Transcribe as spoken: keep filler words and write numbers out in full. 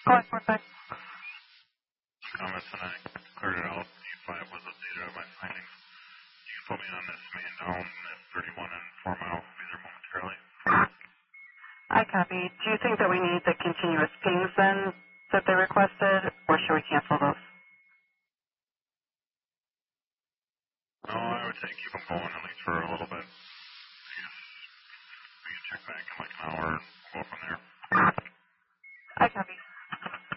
Call for back. Comments and I cleared it out. E five was updated on my findings. You can put me on this main down at thirty-one and four miles. I'll be there momentarily. I copy. Do you think that we need the continuous pings then that they requested, or should we cancel those? No, I would say keep them going at least for a little bit. I guess we can check back in like an hour.